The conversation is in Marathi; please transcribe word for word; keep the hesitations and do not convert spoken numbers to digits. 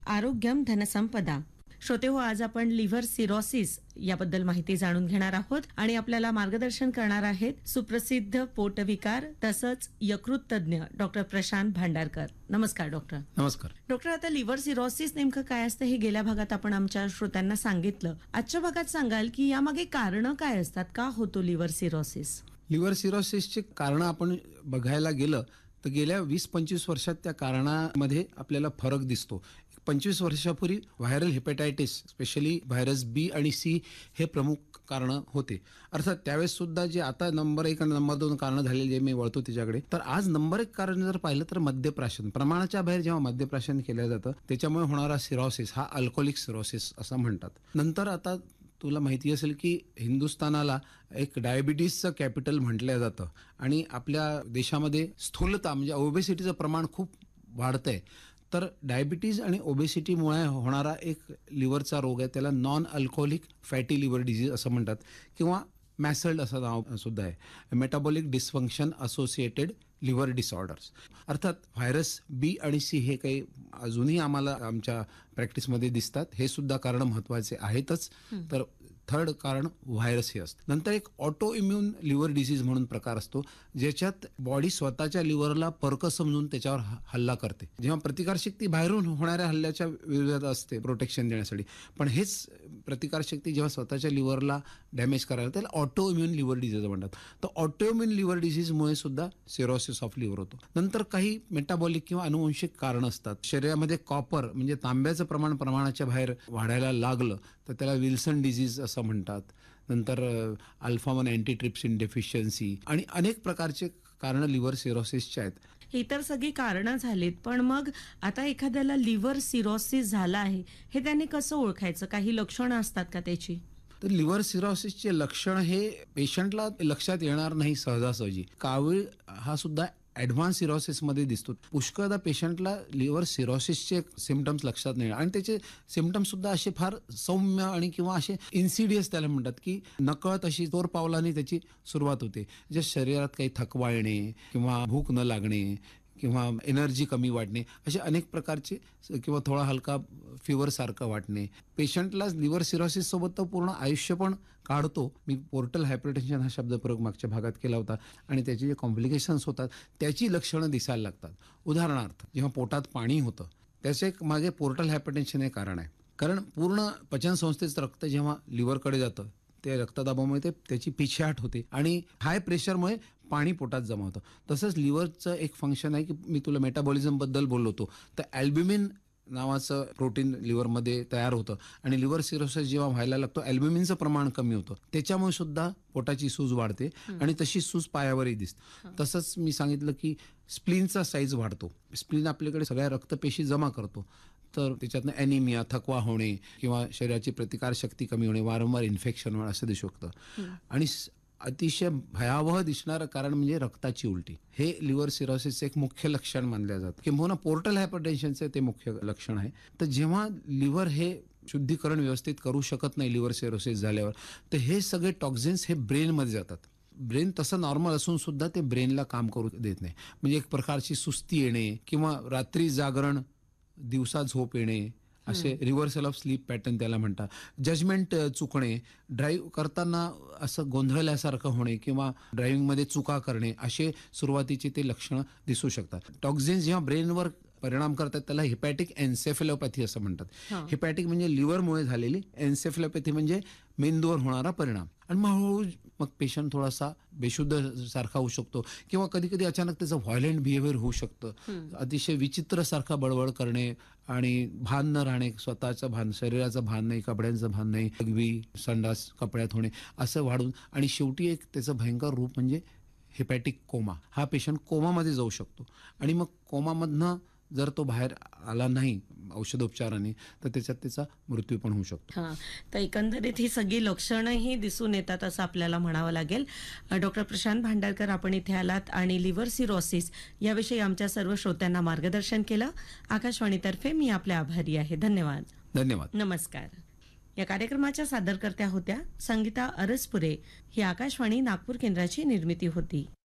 आरोग्यम धनसंपदा. श्रोते हो, आज आपण लिव्हर सिरोसिस याबद्दल माहिती जाणून घेणार आहोत आणि आपल्याला मार्गदर्शन करणार आहेत सुप्रसिद्ध पोटविकार तसंच यकृत तज्ञ डॉक्टर प्रशांत भांडारकर. नमस्कार डॉक्टर. नमस्कार डॉक्टर, आता लिव्हर सिरोसिस नेमकं काय असतं हे गेल्या भागात आपण आमच्या श्रोत्यांना सांगितलं. आजच्या भागात सांगाल की यामागे कारणं काय असतात, का होतो लिव्हर सिरोसिस? लिव्हर सिरोसिसची कारणं आपण बघायला गेलं तर गेल्या वीस पंचवीस वर्षात त्या कारणामध्ये आपल्याला फरक दिसतो. पंचवीस वर्षापूर्वी व्हायरल हेपॅटायटिस, स्पेशली व्हायरस बी आणि सी हे प्रमुख कारणं होते. अर्थात त्यावेळेस सुद्धा जे आता नंबर एक आणि नंबर दोन कारणं झालेली जे मी वळतो त्याच्याकडे, तर आज नंबर एक कारण जर पाहिलं तर मद्यप्राशन. प्रमाणाच्या बाहेर जेव्हा मद्यप्राशन केलं जातं त्याच्यामुळे होणारा सिरोसिस हा अल्कोहोलिक सिरोसिस असं म्हणतात. नंतर आता तुला माहिती असेल की हिंदुस्थानाला एक डायबिटीसचं कॅपिटल म्हटलं जातं आणि आपल्या देशामध्ये स्थूलता म्हणजे ओबेसिटीचं प्रमाण खूप वाढतंय. तर डायबिटीज आणि ओबेसिटीमुळे होणारा एक लिव्हरचा रोग आहे, त्याला non alcoholic fatty liver disease असं म्हणतात किंवा मॅसल्ड असं नाव सुद्धा आहे, metabolic dysfunction associated liver disorders. अर्थात व्हायरस बी आणि सी हे काही अजूनही आम्हाला आमच्या प्रॅक्टिसमध्ये दिसतात, हे सुद्धा कारण महत्त्वाचे आहेतच. तर थर्ड कारण व्हायरस हे असतं. नंतर एक ऑटो इम्युन लिव्हर डिसीज म्हणून प्रकार असतो, ज्याच्यात बॉडी स्वतःच्या लिव्हरला परक समजून त्याच्यावर हल्ला करते. जेव्हा प्रतिकारशक्ती बाहेरून होणाऱ्या हल्ल्याच्या विरोधात असते प्रोटेक्शन देण्यासाठी, पण हेच प्रतिकारशक्ती जेव्हा स्वतःच्या लिव्हरला डॅमेज करायला त्याला ऑटो इम्युन लिव्हर डिसीज म्हणतात. तर ऑटो इम्युन लिव्हर डिसीजमुळे सुद्धा सिरोसिस ऑफ लिव्हर होतो. नंतर काही मेटाबॉलिक किंवा अनुवंशिक कारण असतात. शरीरामध्ये कॉपर म्हणजे तांब्याचं प्रमाण प्रमाणाच्या बाहेर वाढायला लागलं तर त्याला विल्सन डिजीज असं म्हणतात. नंतर अल्फा वन अँटीट्रिप्सिन डेफिशियन्सी आणि अनेक प्रकारचे कारण लिव्हर सिरोसिसचे आहेत. ही तर सगळी कारणं झालीत, पण मग आता एखाद्याला लिव्हर सिरोसिस झाला आहे हे त्यांनी कसं ओळखायचं? काही लक्षणं असतात का त्याची? तर लिव्हर सिरोसिसचे लक्षण हे पेशंटला लक्षात येणार नाही सहजासहजी. कावीळ हा सुद्धा ॲडव्हान्स सिरोसिसमध्ये दिसतो. पुष्कळदा पेशंटला लिव्हर सिरोसिसचे सिम्पटम्स लक्षात नाही आणि त्याचे सिम्पटम्स सुद्धा असे फार सौम्य आणि किंवा असे इन्सिडियस त्याला म्हणतात, की नकळत अशी तोर पावलाने त्याची सुरुवात होते. जे शरीरात काही थकवा येणे किंवा भूक न लागणे किंवा एनर्जी कमी वाटणे असे अनेक प्रकारचे किंवा थोडा हलका फिवरसारखं वाटणे. पेशंटला लिव्हर सिरोसिस सोबत तो पूर्ण आयुष्य पण काढतो. मी पोर्टल हायपरटेन्शन हा शब्दप्रयोग मागच्या भागात केला होता आणि त्याचे जे कॉम्प्लिकेशन्स होतात त्याची लक्षणं दिसायला लागतात. उदाहरणार्थ, जेव्हा पोटात पाणी होतं त्याचे एक मागे पोर्टल हायपरटेन्शन हे कारण आहे. कारण पूर्ण पचनसंस्थेचं रक्त जेव्हा लिव्हरकडे जातं ते रक्तदाबामुळे ते त्याची पिछेहाट होते आणि हाय प्रेशरमुळे पाणी पोटात जमा होतं. तसंच लिव्हरचं एक फंक्शन आहे की मी तुला मेटाबॉलिझमबद्दल बोललो होतो, तर अल्ब्युमिन नावाचं प्रोटीन लिव्हरमध्ये तयार होतं आणि लिव्हर सिरोसिस जेव्हा व्हायला लागतो अल्ब्युमिनचं प्रमाण कमी होतं. त्याच्यामुळे सुद्धा पोटाची सूज वाढते आणि तशी सूज पायावरही दिसते. तसंच मी सांगितलं की स्प्लीनचा साईज वाढतो. स्प्लीन आपल्याकडे सगळ्या रक्तपेशी जमा करतो, तर त्याच्यातनं ॲनिमिया, थकवा होणे किंवा शरीराची प्रतिकारशक्ती कमी होणे, वारंवार इन्फेक्शन होणं असं दिसू शकतं. आणि अतिशय भयावह दिसणारं कारण म्हणजे रक्ताची उलटी. हे लिव्हर सिरोसिसचे एक मुख्य लक्षण मानलं जातं, किंवा पोर्टल हायपरटेन्शनचे ते मुख्य लक्षण आहे. तर जेव्हा लिव्हर हे शुद्धीकरण व्यवस्थित करू शकत नाही लिव्हर सिरोसिस झाल्यावर, तर हे सगळे टॉक्झिन्स हे ब्रेनमध्ये जातात. ब्रेन तसं नॉर्मल असून सुद्धा ते ब्रेनला काम करू देत नाही. म्हणजे एक प्रकारची सुस्ती येणे किंवा रात्री जागरण, दिवसा झोप येणे असे रिव्हर्सल ऑफ स्लीप पॅटर्न त्याला म्हणतात. जजमेंट चुकणे, ड्राईव्ह करताना असं गोंधळल्यासारखं होणे किंवा ड्रायव्हिंगमध्ये चुका करणे असे सुरुवातीचे ते लक्षणं दिसू शकतात. टॉक्झिन्स जेव्हा ब्रेनवर परिणाम करतात त्याला हिपॅटिक एन्सेफेलोपॅथी असं म्हणतात. हिपॅटिक म्हणजे लिव्हरमुळे झालेली, एन्सेफेलोपॅथी म्हणजे मेंदूवर होणारा परिणाम. आणि मग हळूहळू मग पेशंट थोडासा बेशुद्ध सारखा होऊ शकतो किंवा कधी कधी अचानक त्याचं व्हायलेंट बिहेवियर होऊ शकतं. अतिशय विचित्र सारखा बडबड करणे आणि भान न राहणे, स्वतःचं भान, शरीराचं भान नाही, कपड्यांचं भान नाही, अगदी संडास कपड्यात होणे असं वाढून आणि शेवटी एक त्याचं भयंकर रूप म्हणजे हिपॅटिक कोमा. हा पेशंट कोमामध्ये जाऊ शकतो आणि मग कोमामधनं जर तो बाहेर आला नाही औषधोपचाराने तर त्याच्यात त्याचा मृत्यू पण होऊ शकतो. हां, तर एकंदरीत ही सगळी लक्षणंही दिसून येतात असं आपल्याला म्हणावं लागेल. डॉक्टर प्रशांत भांडारकर, आपण इथे आलात आणि लिव्हर सिरोसिस याविषयी आमच्या सर्व श्रोत्यांना मार्गदर्शन केलं. आकाशवाणीतर्फे मी आपले आभारी आहे. धन्यवाद. धन्यवाद. नमस्कार. या कार्यक्रमाच्या सादरकर्त्या होत्या संगीता अरसपुरे. ही आकाशवाणी नागपूर केंद्राची निर्मिती होती.